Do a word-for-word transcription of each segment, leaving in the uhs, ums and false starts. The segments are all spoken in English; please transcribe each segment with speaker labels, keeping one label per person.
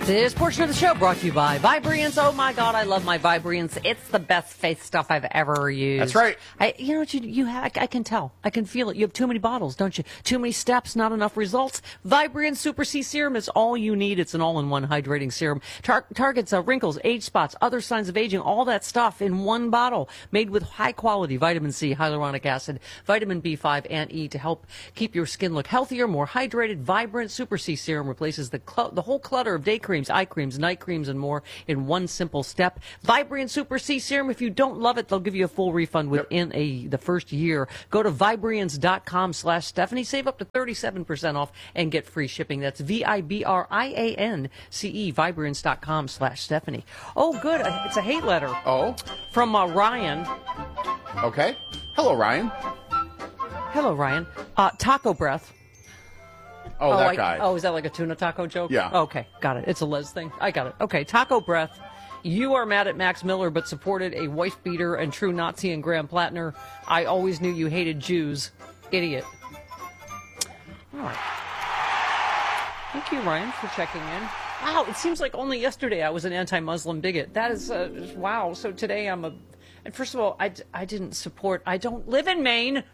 Speaker 1: This portion of the show brought to you by Vibriance. Oh my God, I love my Vibriance. It's the best face stuff I've ever used.
Speaker 2: That's right.
Speaker 1: I, you know what you you have? I, I can tell. I can feel it. You have too many bottles, don't you? Too many steps, not enough results. Vibriance Super C Serum is all you need. It's an all-in-one hydrating serum. Tar- targets uh, wrinkles, age spots, other signs of aging, all that stuff in one bottle. Made with high-quality vitamin C, hyaluronic acid, vitamin B five, and E to help keep your skin look healthier, more hydrated. Vibrant Super C Serum replaces the cl- the whole clutter of day creams, eye creams, night creams, and more in one simple step. Vibrant Super C Serum. If you don't love it, they'll give you a full refund within yep. a the first year. Go to Vibriance.com slash Stephanie. Save up to thirty-seven percent off and get free shipping. That's V I B R I A N C E, Vibriance.com slash Stephanie. Oh, good. It's a hate letter.
Speaker 2: Oh?
Speaker 1: From uh, Ryan.
Speaker 2: Okay. Hello, Ryan.
Speaker 1: Hello, Ryan. Uh, taco breath.
Speaker 2: Oh,
Speaker 1: oh,
Speaker 2: that
Speaker 1: I,
Speaker 2: guy.
Speaker 1: Oh, is that like a tuna taco joke?
Speaker 2: Yeah.
Speaker 1: Okay, got it. It's a Les thing. I got it. Okay, taco breath. You are mad at Max Miller, but supported a wife beater and true Nazi in Graham Plattner. I always knew you hated Jews. Idiot. All right. Thank you, Ryan, for checking in. Wow, it seems like only yesterday I was an anti-Muslim bigot. That is, uh, wow. So today I'm a... And first of all, I, I didn't support... I don't live in Maine.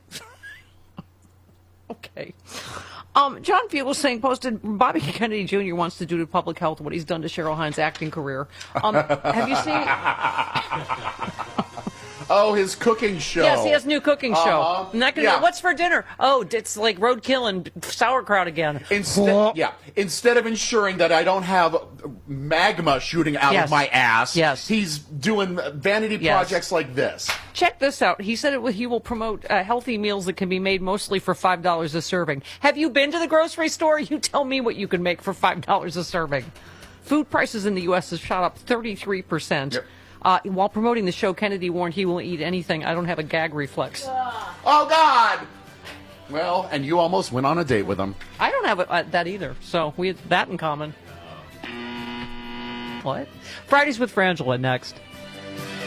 Speaker 1: Okay. Um, John Fugel saying, posted, Bobby Kennedy Junior wants to do to public health what he's done to Cheryl Hines' acting career. Um, have you seen...
Speaker 2: Oh, his cooking show.
Speaker 1: Yes, he has a new cooking show.
Speaker 2: Uh-huh.
Speaker 1: I'm not gonna,
Speaker 2: yeah.
Speaker 1: What's for dinner? Oh, it's like roadkill and sauerkraut again.
Speaker 2: Instead, yeah. Instead of ensuring that I don't have magma shooting out
Speaker 1: yes.
Speaker 2: of my ass,
Speaker 1: yes.
Speaker 2: he's doing vanity
Speaker 1: yes.
Speaker 2: projects like this.
Speaker 1: Check this out. He said it, he will promote uh, healthy meals that can be made mostly for five dollars a serving. Have you been to the grocery store? You tell me what you can make for five dollars a serving. Food prices in the U S have shot up thirty-three percent. Yep. Uh, while promoting the show, Kennedy warned he won't eat anything. I don't have a gag reflex.
Speaker 2: Oh, God! Well, and you almost went on a date with him.
Speaker 1: I don't have a, uh, that either, so we have that in common. What? Fridays with Frangela next.